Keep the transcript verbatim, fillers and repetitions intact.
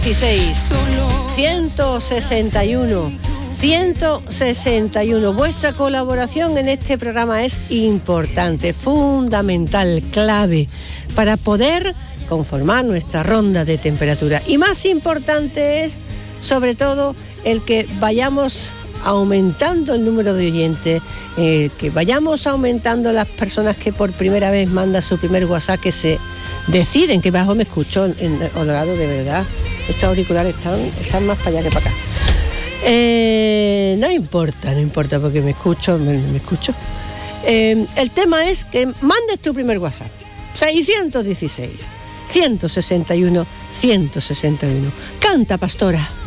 dieciséis, ciento sesenta y uno, ciento sesenta y uno. Vuestra colaboración en este programa es importante, fundamental, clave para poder conformar nuestra ronda de temperatura. Y más importante es, sobre todo, el que vayamos aumentando el número de oyentes, eh, que vayamos aumentando las personas que por primera vez mandan su primer WhatsApp, que se deciden, que bajo me escucho en Holgado, de verdad. Estos auriculares están, están más para allá que para acá. Eh, no importa, no importa, porque me escucho, me, me escucho. Eh, el tema es que mandes tu primer WhatsApp. seiscientos dieciséis, ciento sesenta y uno, ciento sesenta y uno. Canta, pastora.